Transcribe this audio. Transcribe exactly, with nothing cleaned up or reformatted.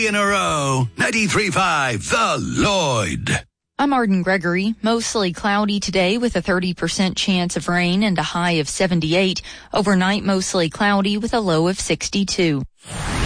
in a row. ninety-three point five, The Lloyd. I'm Arden Gregory. Mostly cloudy today with a thirty percent chance of rain and a high of seventy-eight. Overnight, mostly cloudy with a low of sixty-two.